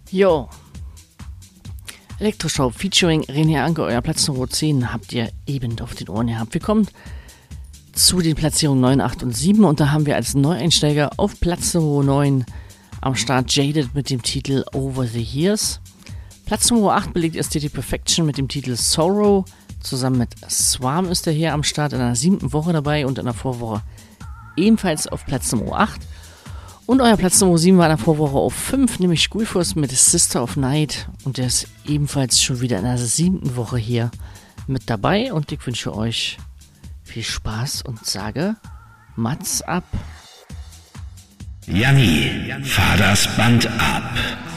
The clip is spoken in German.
Jo. Elektroshow featuring René Anke, euer Platz Nummer 10, habt ihr eben auf den Ohren gehabt. Wir kommen zu den Platzierungen 9, 8 und 7 und da haben wir als Neueinsteiger auf Platz Nummer 9 am Start Jaded mit dem Titel Over the Years. Platz Nummer 8 belegt Aesthetic Perfection mit dem Titel Sorrow. Zusammen mit Swarm ist er hier am Start in der 7. Woche dabei und in der Vorwoche ebenfalls auf Platz Nummer 8. Und euer Platz Nummer 7 war in der Vorwoche auf 5, nämlich Gulfos mit Sister of Night. Und der ist ebenfalls schon wieder in der 7. Woche hier mit dabei. Und ich wünsche euch viel Spaß und sage Mats ab. Janni, fahr das Band ab.